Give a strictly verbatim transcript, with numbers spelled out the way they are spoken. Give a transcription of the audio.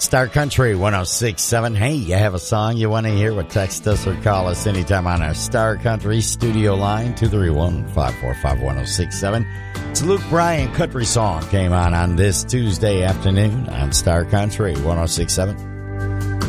Star Country one oh six point seven. Hey, you have a song you want to hear? Well, text us or call us anytime on our Star Country studio line, two three one, five four five, one oh six seven. It's Luke Bryan Country Song came on on this Tuesday afternoon on Star Country one oh six point seven.